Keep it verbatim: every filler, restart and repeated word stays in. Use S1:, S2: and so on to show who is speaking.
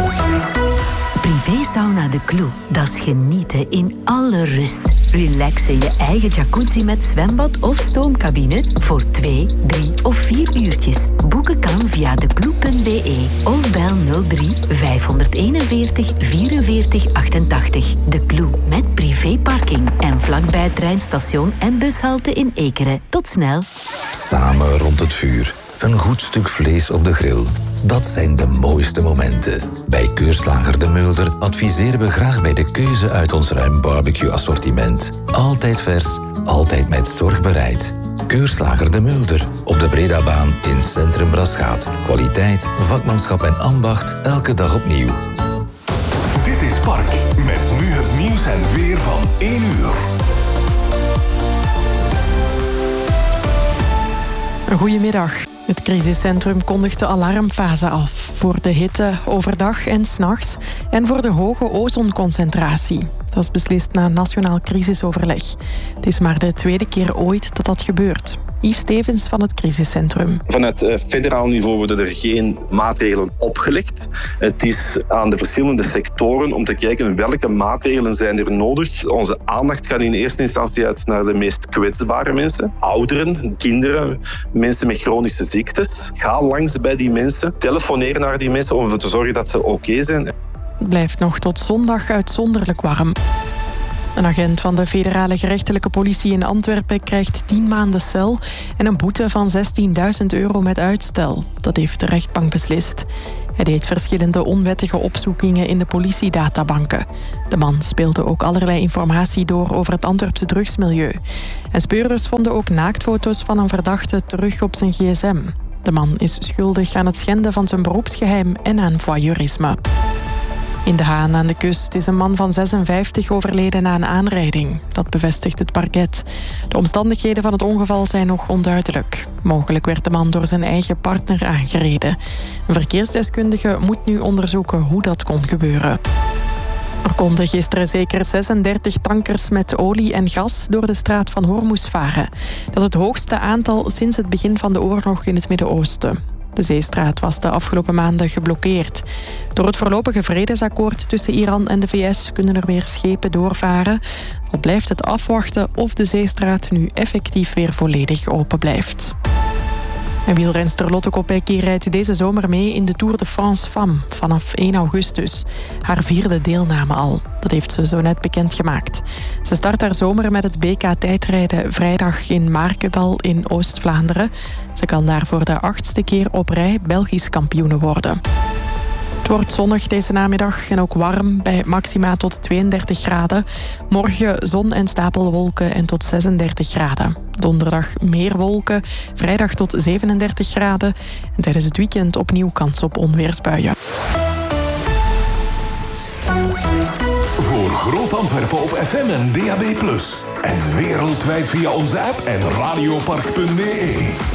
S1: Privé-sauna De Clou. Dat is genieten in alle rust. Relax in je eigen jacuzzi met zwembad of stoomcabine voor twee, drie of vier uurtjes. Boeken kan via declou punt b e of bel nul drie vijf een één vierenveertig achtentachtig. De Clou met privéparking en vlakbij het treinstation en bushalte in Ekeren. Tot snel.
S2: Samen rond het vuur. Een goed stuk vlees op de grill. Dat zijn de mooiste momenten. Bij Keurslager De Mulder adviseren we graag bij de keuze uit ons ruim barbecue-assortiment. Altijd vers, altijd met zorg bereid. Keurslager De Mulder, op de Bredabaan in Centrum Braschaat. Kwaliteit, vakmanschap en ambacht, elke dag opnieuw.
S3: Dit is Park, met nu het nieuws en weer van één uur.
S4: Goedemiddag. Het crisiscentrum kondigt de alarmfase af voor de hitte overdag en 's nachts en voor de hoge ozonconcentratie. Dat is beslist na een nationaal crisisoverleg. Het is maar de tweede keer ooit dat dat gebeurt. Yves Stevens van het crisiscentrum.
S5: Vanuit uh, federaal niveau worden er geen maatregelen opgelegd. Het is aan de verschillende sectoren om te kijken welke maatregelen zijn er nodig. Onze aandacht gaat in eerste instantie uit naar de meest kwetsbare mensen. Ouderen, kinderen, mensen met chronische ziektes. Ga langs bij die mensen. Telefoneer naar die mensen om ervoor te zorgen dat ze oké okay zijn.
S4: Het blijft nog tot zondag uitzonderlijk warm. Een agent van de federale gerechtelijke politie in Antwerpen krijgt tien maanden cel en een boete van zestienduizend euro met uitstel. Dat heeft de rechtbank beslist. Hij deed verschillende onwettige opzoekingen in de politiedatabanken. De man speelde ook allerlei informatie door over het Antwerpse drugsmilieu. En speurders vonden ook naaktfoto's van een verdachte terug op zijn gsm. De man is schuldig aan het schenden van zijn beroepsgeheim en aan voyeurisme. In De Haan aan de kust is een man van zesenvijftig overleden na een aanrijding. Dat bevestigt het parket. De omstandigheden van het ongeval zijn nog onduidelijk. Mogelijk werd de man door zijn eigen partner aangereden. Een verkeersdeskundige moet nu onderzoeken hoe dat kon gebeuren. Er konden gisteren zeker zesendertig tankers met olie en gas door de straat van Hormuz varen. Dat is het hoogste aantal sinds het begin van de oorlog in het Midden-Oosten. De zeestraat was de afgelopen maanden geblokkeerd. Door het voorlopige vredesakkoord tussen Iran en de V S kunnen er weer schepen doorvaren. Al blijft het afwachten of de zeestraat nu effectief weer volledig open blijft. En wielrenster Lotte Kopecky rijdt deze zomer mee in de Tour de France Femmes vanaf één augustus. Haar vierde deelname al. Dat heeft ze zo net bekendgemaakt. Ze start haar zomer met het B K tijdrijden vrijdag in Markendal in Oost-Vlaanderen. Ze kan daar voor de achtste keer op rij Belgisch kampioene worden. Het wordt zonnig deze namiddag en ook warm bij maxima tot tweeëndertig graden. Morgen zon en stapelwolken en tot zesendertig graden. Donderdag meer wolken, vrijdag tot zevenendertig graden. En tijdens het weekend opnieuw kans op onweersbuien.
S3: Voor Groot Antwerpen op F M en D A B plus. En wereldwijd via onze app en radiopark punt b e.